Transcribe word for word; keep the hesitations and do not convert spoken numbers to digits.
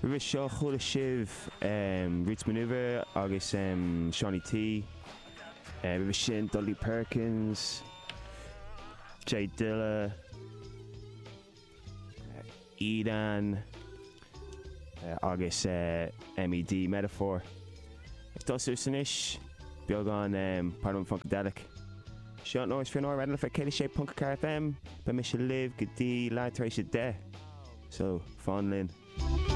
Bhí seo chula sibh um, Roots Maneuver agus um, Shawnee T. Uh, Bhí sin Dudley Perkins, Jay Dilla, uh, Edan, uh, agus uh, M E D Metaphor. Ag dosú san isis, beag an um, Parliament Funkadelic. Seo an nóis fianóir radna fe céile sé Punka Car F M, be me se live go dtí leitrééis sé de. So, fun linn.